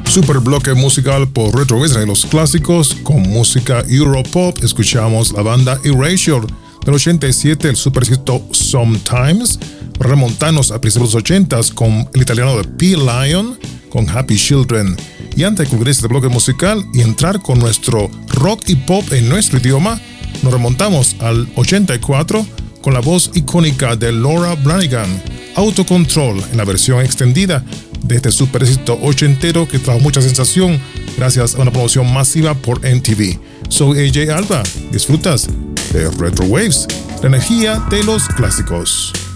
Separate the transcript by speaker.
Speaker 1: Super bloque musical por Retro Waves de los clásicos con música Europop. Escuchamos la banda Erasure del 87, el supercito Sometimes. Remontarnos a principios de los 80s con el italiano de P-Lion con Happy Children. Y antes de concluir este bloque musical y entrar con nuestro rock y pop en nuestro idioma, nos remontamos al 84 con la voz icónica de Laura Branigan, Autocontrol, en la versión extendida de este super éxito ochentero que trajo mucha sensación gracias a una promoción masiva por MTV. Soy AJ Alba, disfrutas de Retro Waves, la energía de los clásicos.